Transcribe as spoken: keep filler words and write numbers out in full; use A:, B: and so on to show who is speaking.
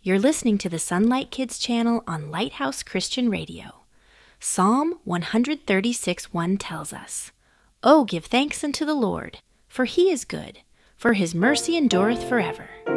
A: You're listening to the Sunlight Kids channel on Lighthouse Christian Radio. Psalm one thirty-six one tells us, "Oh, give thanks unto the Lord, for he is good, for his mercy endureth forever."